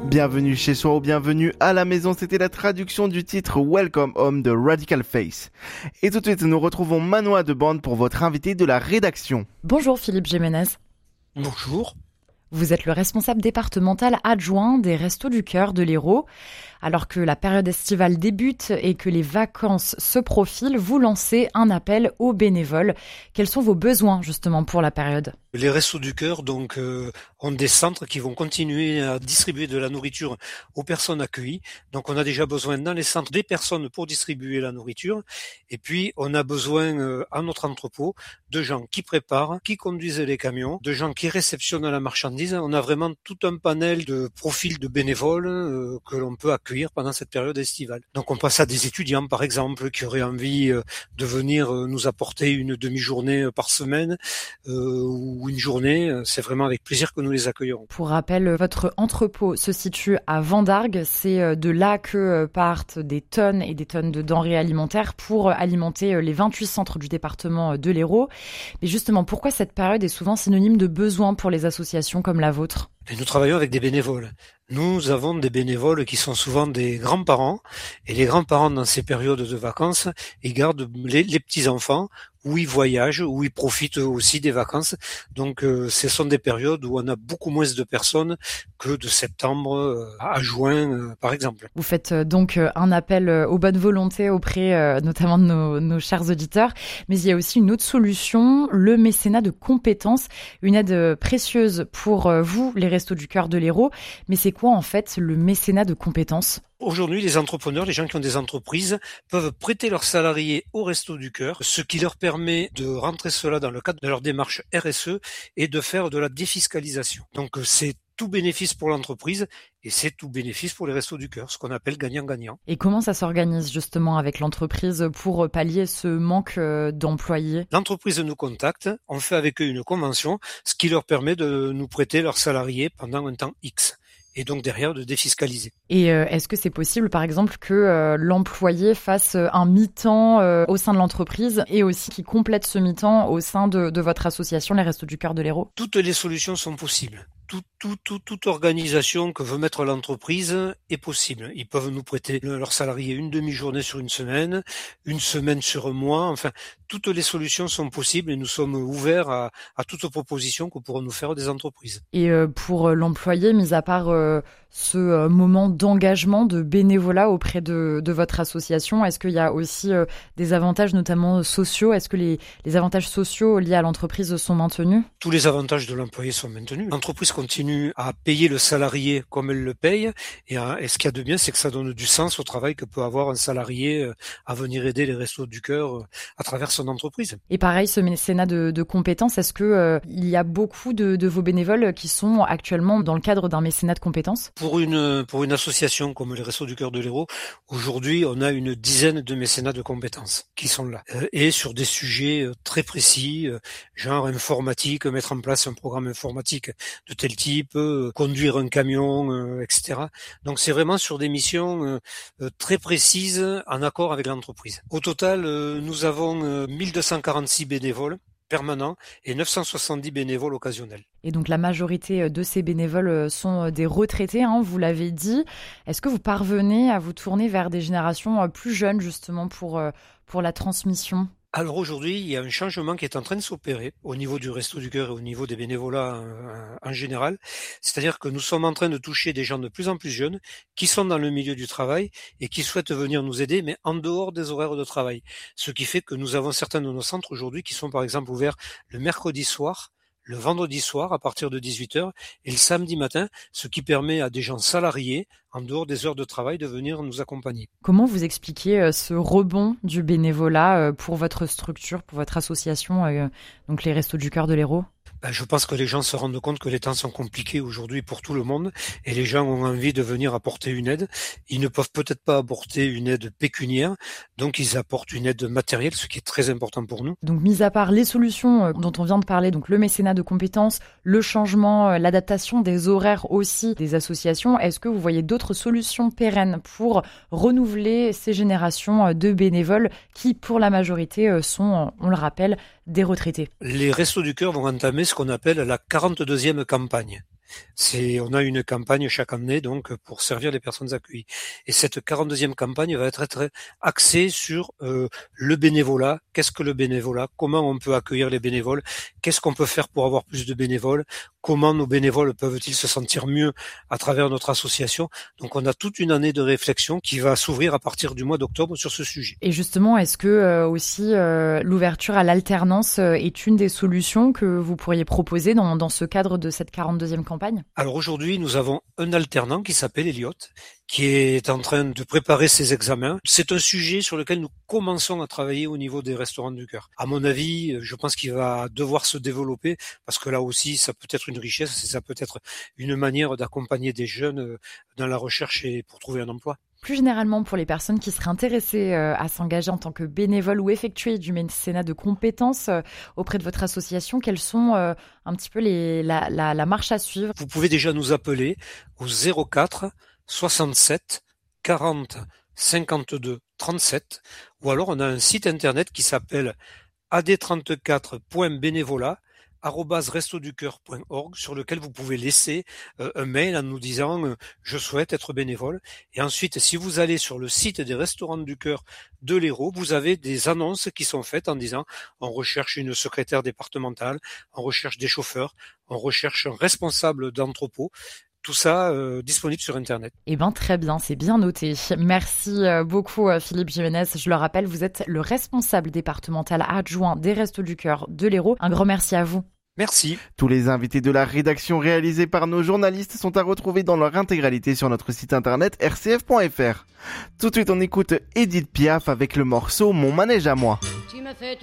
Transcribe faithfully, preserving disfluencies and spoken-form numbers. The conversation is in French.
Bienvenue chez soi ou bienvenue à la maison, c'était la traduction du titre Welcome Home de Radical Face. Et tout de suite, nous retrouvons Manoa de Bande pour votre invité de la rédaction. Bonjour Philippe Jiménez. Bonjour. Vous êtes le responsable départemental adjoint des Restos du Cœur de l'Hérault. Alors que la période estivale débute et que les vacances se profilent, vous lancez un appel aux bénévoles. Quels sont vos besoins justement pour la période ? Les Restos du Cœur donc euh, ont des centres qui vont continuer à distribuer de la nourriture aux personnes accueillies. Donc on a déjà besoin dans les centres des personnes pour distribuer la nourriture. Et puis on a besoin euh, à notre entrepôt de gens qui préparent, qui conduisent les camions, de gens qui réceptionnent la marchandise. On a vraiment tout un panel de profils de bénévoles euh, que l'on peut accueillir pendant cette période estivale. Donc on passe à des étudiants par exemple qui auraient envie euh, de venir euh, nous apporter une demi-journée par semaine euh, ou une journée, c'est vraiment avec plaisir que nous les accueillerons. Pour rappel, votre entrepôt se situe à Vendargues, c'est de là que partent des tonnes et des tonnes de denrées alimentaires pour alimenter les vingt-huit centres du département de l'Hérault. Mais justement, pourquoi cette période est souvent synonyme de besoin pour les associations comme la vôtre ? Et nous travaillons avec des bénévoles. Nous avons des bénévoles qui sont souvent des grands-parents, et les grands-parents dans ces périodes de vacances, ils gardent les, les petits-enfants, où ils voyagent, où ils profitent aussi des vacances. Donc euh, ce sont des périodes où on a beaucoup moins de personnes que de septembre euh, à juin, euh, par exemple. Vous faites euh, donc euh, un appel euh, aux bonnes volontés auprès euh, notamment de nos, nos chers auditeurs, mais il y a aussi une autre solution, le mécénat de compétences, une aide euh, précieuse pour euh, vous, les Restos du Cœur de l'Hérault. Mais c'est quoi en fait le mécénat de compétences ? Aujourd'hui, les entrepreneurs, les gens qui ont des entreprises, peuvent prêter leurs salariés au Restos du Cœur, ce qui leur permet de rentrer cela dans le cadre de leur démarche R S E et de faire de la défiscalisation. Donc c'est tout bénéfice pour l'entreprise et c'est tout bénéfice pour les Restos du Cœur, ce qu'on appelle gagnant-gagnant. Et comment ça s'organise justement avec l'entreprise pour pallier ce manque d'employés ? L'entreprise nous contacte, on fait avec eux une convention, ce qui leur permet de nous prêter leurs salariés pendant un temps X. Et donc derrière de défiscaliser. Et euh, est-ce que c'est possible, par exemple, que euh, l'employé fasse un mi-temps euh, au sein de l'entreprise et aussi qu'il complète ce mi-temps au sein de, de votre association, les Restos du Cœur de l'Hérault ? Toutes les solutions sont possibles. Tout, tout, tout, toute organisation que veut mettre l'entreprise est possible. Ils peuvent nous prêter leurs salariés une demi-journée sur une semaine, une semaine sur un mois. Enfin, toutes les solutions sont possibles et nous sommes ouverts à, à toute proposition que pourront nous faire des entreprises. Et euh, pour l'employé, mis à part euh, ce euh, moment d'engagement, de bénévolat auprès de, de votre association, est-ce qu'il y a aussi euh, des avantages notamment sociaux ? Est-ce que les, les avantages sociaux liés à l'entreprise sont maintenus ? Tous les avantages de l'employé sont maintenus. L'entreprise continue à payer le salarié comme elle le paye. Et, et ce qu'il y a de bien, c'est que ça donne du sens au travail que peut avoir un salarié à venir aider les Restos du Cœur à travers son entreprise. Et pareil, ce mécénat de, de compétences, est-ce que euh, il y a beaucoup de, de vos bénévoles qui sont actuellement dans le cadre d'un mécénat de compétences ? Pour une, pour une association comme les Restos du Cœur de l'Hérault, aujourd'hui, on a une dizaine de mécénats de compétences qui sont là. Et sur des sujets très précis, genre informatique, mettre en place un programme informatique de tel type, euh, conduire un camion, euh, et cetera. Donc c'est vraiment sur des missions euh, euh, très précises en accord avec l'entreprise. Au total, euh, nous avons euh, mille deux cent quarante-six bénévoles permanents et neuf cent soixante-dix bénévoles occasionnels. Et donc la majorité de ces bénévoles sont des retraités, hein, vous l'avez dit. Est-ce que vous parvenez à vous tourner vers des générations plus jeunes justement pour, pour la transmission ? Alors aujourd'hui, il y a un changement qui est en train de s'opérer au niveau du Resto du Cœur et au niveau des bénévolats en, en général. C'est-à-dire que nous sommes en train de toucher des gens de plus en plus jeunes qui sont dans le milieu du travail et qui souhaitent venir nous aider, mais en dehors des horaires de travail. Ce qui fait que nous avons certains de nos centres aujourd'hui qui sont par exemple ouverts le mercredi soir, le vendredi soir à partir de dix-huit heures et le samedi matin, ce qui permet à des gens salariés, en dehors des heures de travail, de venir nous accompagner. Comment vous expliquez ce rebond du bénévolat pour votre structure, pour votre association, donc les Restos du Cœur de l'Hérault ? Ben, je pense que les gens se rendent compte que les temps sont compliqués aujourd'hui pour tout le monde et les gens ont envie de venir apporter une aide. Ils ne peuvent peut-être pas apporter une aide pécuniaire, donc ils apportent une aide matérielle, ce qui est très important pour nous. Donc, mis à part les solutions dont on vient de parler, donc le mécénat de compétences, le changement, l'adaptation des horaires aussi des associations, est-ce que vous voyez d'autres solutions pérennes pour renouveler ces générations de bénévoles qui, pour la majorité, sont, on le rappelle, des retraités ? Les Restos du Cœur vont entamer ce qu'on appelle la quarante-deuxième campagne. C'est, on a une campagne chaque année donc pour servir les personnes accueillies. Et cette quarante-deuxième campagne va être très axée sur euh, le bénévolat. Qu'est-ce que le bénévolat? Comment on peut accueillir les bénévoles? Qu'est-ce qu'on peut faire pour avoir plus de bénévoles? Comment nos bénévoles peuvent-ils se sentir mieux à travers notre association? Donc on a toute une année de réflexion qui va s'ouvrir à partir du mois d'octobre sur ce sujet. Et justement, est-ce que euh, aussi euh, l'ouverture à l'alternance euh, est une des solutions que vous pourriez proposer dans, dans ce cadre de cette quarante-deuxième campagne? Alors aujourd'hui, nous avons un alternant qui s'appelle Elliot, qui est en train de préparer ses examens. C'est un sujet sur lequel nous commençons à travailler au niveau des Restaurants du Cœur. À mon avis, je pense qu'il va devoir se développer parce que là aussi, ça peut être une richesse, ça peut être une manière d'accompagner des jeunes dans la recherche et pour trouver un emploi. Plus généralement, pour les personnes qui seraient intéressées à s'engager en tant que bénévole ou effectuer du mécénat de compétences auprès de votre association, quelles sont un petit peu les, la, la, la marche à suivre? Vous pouvez déjà nous appeler au zéro quatre soixante-sept quarante cinquante-deux trente-sept ou alors on a un site internet qui s'appelle a d trente-quatre point bénévolat arobase restoducoeur point org sur lequel vous pouvez laisser euh, un mail en nous disant euh, je souhaite être bénévole. Et ensuite, si vous allez sur le site des Restaurants du Cœur de l'Hérault, vous avez des annonces qui sont faites en disant on recherche une secrétaire départementale, on recherche des chauffeurs, on recherche un responsable d'entrepôt. Tout ça euh, disponible sur Internet. Eh bien, très bien, c'est bien noté. Merci euh, beaucoup, euh, Philippe Jiménez. Je le rappelle, vous êtes le responsable départemental adjoint des Restos du Cœur de l'Hérault. Un grand merci à vous. Merci. Tous les invités de la rédaction réalisés par nos journalistes sont à retrouver dans leur intégralité sur notre site internet r c f point f r. Tout de suite, on écoute Edith Piaf avec le morceau Mon manège à moi. Tu m'as fait